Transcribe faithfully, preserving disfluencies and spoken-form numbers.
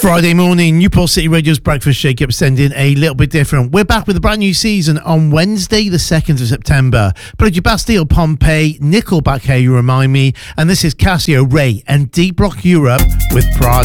Friday morning, Newport City Radio's Breakfast Shake-Up sending a little bit different. We're back with a brand new season on Wednesday, the second of September. Played you Bastille, Pompeii, Nickelback, Hey You Remind Me, and this is Casio, Ray, and D Block Europe with Prada.